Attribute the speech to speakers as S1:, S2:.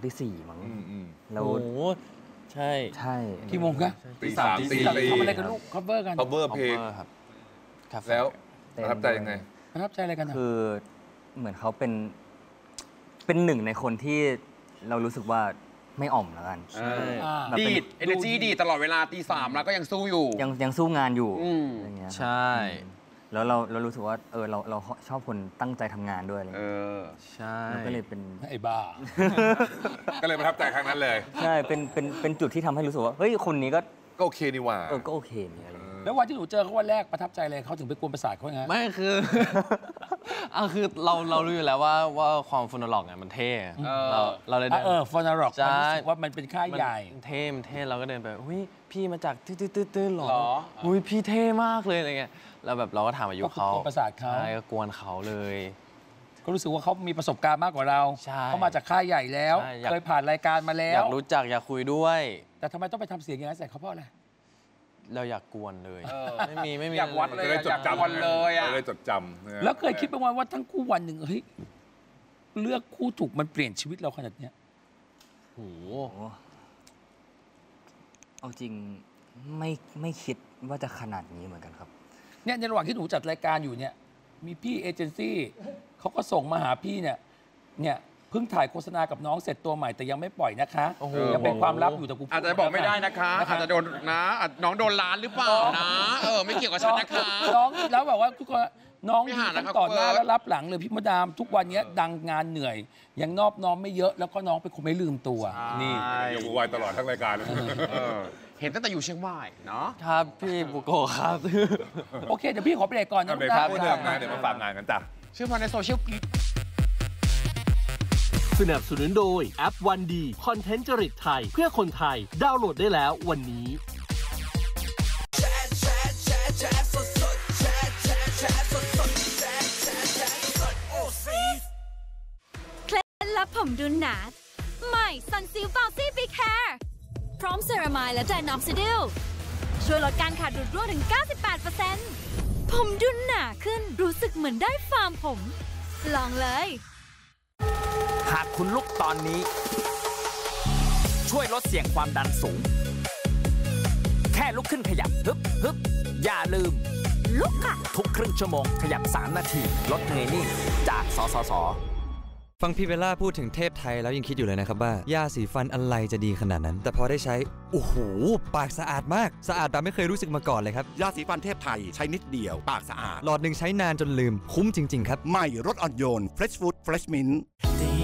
S1: ตี 4มั้ง
S2: แล้วใช่
S3: กี่โมงคะ
S4: ตี 3 ตี 4
S3: ทำอะไรกันลูก cover กัน
S4: cover เพลงครับแล้วประทับใจยังไง
S3: ประทับใจอะไรกัน
S1: คือเหมือนเขาเป็นหนึ่งในคนที่เรารู้สึกว่าไม่อ่อมแล้วกัน
S5: ดีด energy ดีตลอดเวลาตี 3แล้วก็ยังสู้อยู่
S1: ยังสู้งานอยู่อะไรเงี้ย
S2: ใช่
S1: แล้วเรารู้สึกว่าเราชอบคนตั้งใจทำงานด้วยอะไรเงี้ย
S2: ใช่
S1: ก็เลยเป็น
S3: ไอ้บ้า
S4: ก็เลยประทับใจครั้งนั้นเลย
S1: ใช่เป็นจุดที่ทำให้รู้สึกว่าเฮ้ยคนนี้ก็
S4: โอเคนี่ว่า
S1: ก็โอเคนี่อะไร
S3: แล้ววันที่หนูเจอเขาวันแรกประทับใจเลยเขาถึงไปกวนประสาทเขาไง
S2: ไม่คือเรารู้อยู่แล้วว่าความฟอนล็อกเนี่ยมันเท่เราเลย
S3: ฟอนล็อกมันรู้สึกว่ามันเป็นค่ายใหญ่
S2: มันเท่เราก็เดินไปอุ้ยพี่มาจากตื้อหรออุ้ยพี่เท่มากเลยอะไรเงี้ยแล้วแบบเราก็ถามอายุเขา
S3: ประสาทเขา
S2: ใช่ก็กวนเขาเลย
S3: ก็รู้สึกว่าเขามีประสบการณ์มากกว่าเราเขามาจากค่ายใหญ่แล้วเคยผ่านรายการมาแล้ว
S2: อยากรู้จักอยากคุยด้วย
S3: แต่ทำไมต้องไปทำเสียงอย่างนั้นใส่เขาเพราะอะไร
S2: เราอยากกวนเลยไม่มี
S5: อยากวัดเลยอยากจำเลย
S4: เลยจดจำ
S3: แล้วเคยคิดบ้างว่าทั้งคู่วันหนึ่งเฮ้ยเลือกคู่ถูกมันเปลี่ยนชีวิตเราขนาดเนี้ย
S1: โอ้เอาจริงไม่คิดว่าจะขนาดนี้เหมือนกันครับ
S3: เนี่ยในระหว่างที่หนูจัดรายการอยู่เนี่ยมีพี่เอเจนซี่เขาก็ส่งมาหาพี่เนี่ยเพิ่งถ่ายโฆษณากับน้องเสร็จตัวใหม่แต่ยังไม่ปล่อยนะคะยังเป็นความลับอยู่แต่กู
S5: อาจจะบอกไม่ได้นะคะอาจจะโดนนะน้องโดนล้านหรือเปล่านะไม่เกี่ยวกับฉันนะคะ
S3: น้องแล้วแบบว่าทุกคนน้องทั้งต่อหน้าแล้วรับหลังเลยพี่มดามทุกวันนี้ดังงานเหนื่อยยังนอบน้อมไม่เยอะแล้วก็น้องเป็นคนไม่ลืมตัว
S4: นี่อยู่ไวตลอดทั้งรายการ
S5: เห็นตั้งแต่อยู่เชียงใหม่เนาะ
S2: ครับพี่บุโกะครับ
S3: โอเคเดี๋ยวพี่ขอเบรกก่อน
S4: นะครับเดี๋ยวมาฝากงานกันจ้ะ
S5: เชื่อมาในโซเชียล
S6: สนับสนุนโดยแอปวันดีคอนเทนต์จริตไทยเพื่อคนไทยดาวน์โหลดได้แล้ววันนี้
S7: เคล็ดลับผมดูหนาใหม่ซันซิลบาวซี่บิ๊กแฮร์พร้อมเซรามายและไดนอคซิดิลช่วยลดการขาดดุดร่วงถึง 98% ผมดูหนาขึ้นรู้สึกเหมือนได้ฟาร์มผมลองเลย
S8: หากคุณลุกตอนนี้ช่วยลดเสี่ยงความดันสูงแค่ลุกขึ้นขยับฮึบอย่าลืม
S7: ลุกค่ะ
S8: ทุกครึ่งชั่วโมงขยับ3 นาทีลดเหนื่อยนิ่งจากสสส.
S9: ฟังพี่เบลล่าพูดถึงเทพไทยแล้วยังคิดอยู่เลยนะครับว่ายาสีฟันอะไรจะดีขนาดนั้นแต่พอได้ใช้โอ้โหปากสะอาดมากสะอาดแบบไม่เคยรู้สึกมาก่อนเลยครับ
S10: ยาสีฟันเทพไทยใช้นิดเดียวปากสะอาด
S9: หลอดหนึ่งใช้นานจนลืมคุ้มจริงๆครับ
S10: ใหม่รสอ่อนโยน Fresh Food Fresh Mint